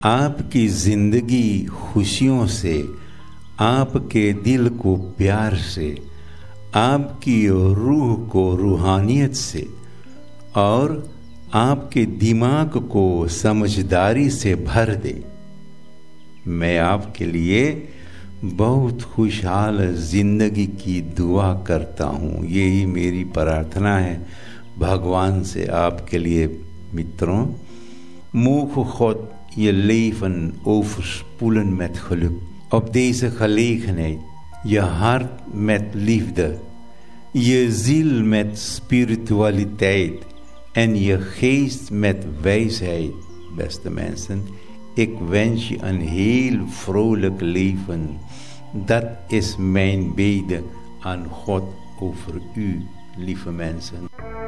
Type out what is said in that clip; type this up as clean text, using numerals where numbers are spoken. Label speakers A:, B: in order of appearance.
A: आपकी जिंदगी खुशियों से, आपके दिल को प्यार से, आपकी रूह को रूहानियत से और आपके दिमाग को समझदारी से भर दे। मैं आपके लिए बहुत खुशहाल ज़िंदगी की दुआ करता हूँ। यही मेरी प्रार्थना है भगवान से आपके लिए मित्रों। Mogen God je leven overspoelen met geluk. Op deze gelegenheid je hart met liefde, je ziel met spiritualiteit en je geest met wijsheid, beste mensen. Ik wens je een heel vrolijk leven. Dat is mijn bede aan God over u, lieve mensen.